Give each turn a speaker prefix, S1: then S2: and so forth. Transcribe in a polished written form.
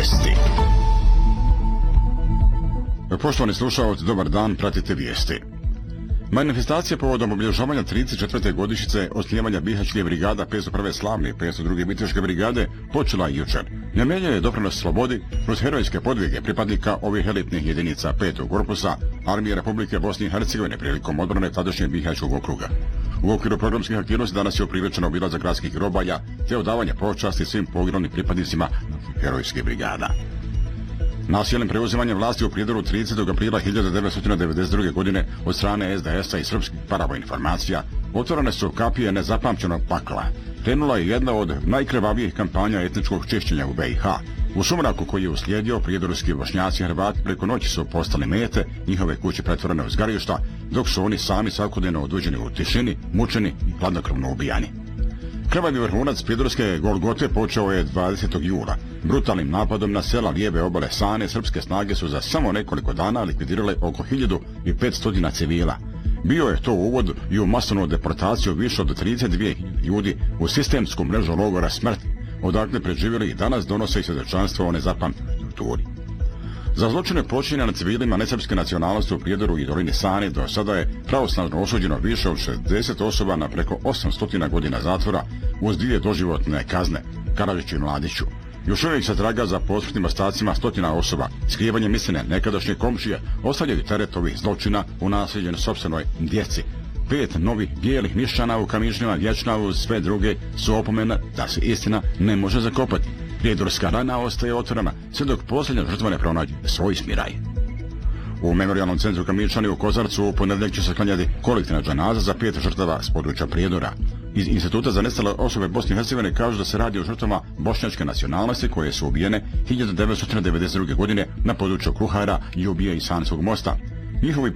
S1: Vijesti. Poštovani slušalci, dobar dan, pratite vijesti. Manifestacija povodom obilježavanja 34. godišnjice osnivanja Bihaćke brigada 501. slavne i 502. biteške brigade počela i jučer. Namijenjen je doprinos slobodi kroz herojske podvige pripadnika ovih elitnih jedinica 5. korpusa Armije Republike Bosne i Hercegovine prilikom odbrane tadašnjeg Bihaćkog okruga. U okviru programskih aktivnosti danas je opriličeno obilazak gradskih grobalja te odavanje počasti svim poginulnim pripadnicima herojske brigada. Nasilnim preuzimanjem vlasti u Prijedoru 30. aprila 1992. godine od strane SDS-a i srpskih paravojnih formacija otvorene su kapije nezapamćenog pakla. Krenula je jedna od najkrvavijih kampanja etničkog čišćenja u BiH. U sumraku koji je uslijedio, prijedorski Bošnjaci i Hrvati preko noći su postali mete, njihove kuće pretvorene u zgarišta, dok su oni sami svakodnevno oduđeni u tišini, mučeni i hladnokrvno ubijani. Krvavi vrhunac prijedorske Golgote počeo je 20. jula. Brutalnim napadom na sela lijeve obale Sane srpske snage su za samo nekoliko dana likvidirale oko 1500 civila. Bio je to uvod i u masovnu deportaciju više od 32 ljudi u sistemsku mrežu logora smrti, odakle preživjeli i danas donose i svjedočanstvo o nezapamćenoj torturi. Za zločine počinjene na civilima nesrpske nacionalnosti u Prijedoru i dolini Sane do sada je pravosnažno osuđeno više od 60 osoba na preko 800 godina zatvora uz 2 doživotne kazne, Karađiću i Mladiću. Još uvijek se traga za posmrtnim ostacima stotina osoba. Skrivanjem istine nekadašnje komšije ostavljaju teret ovih zločina u nasljeđenju sopstvenoj djeci. 5 novih bijelih mišćana u kamižnjima vječna uz sve druge su opomena da se istina ne može zakopati. Prijedorska rana ostaje otvorena sve dok posljednja žrtva ne pronađe svoj smiraj. U memorijalnom centru Kamičani u Kozarcu u ponedjeljak će se klanjati kolektivna dženaza za 5 žrtava s područja Prijedora. Iz Instituta za nestale osobe Bosne i Hercegovine kažu da se radi o žrtvama bošnjačke nacionalnosti koje su ubijene 1992. godine na području Kruhara i ubije i Sanskog mosta. Njihovi